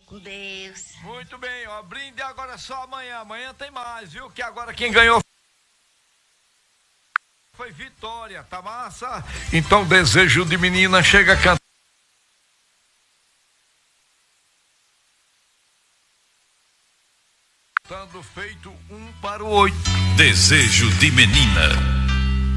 Com Deus. Muito bem, ó, brinde agora só amanhã. Amanhã tem mais, viu? Que agora quem ganhou foi Vitória, tá massa? Então, desejo de menina chega cantando feito 1 para o 8. Desejo de menina.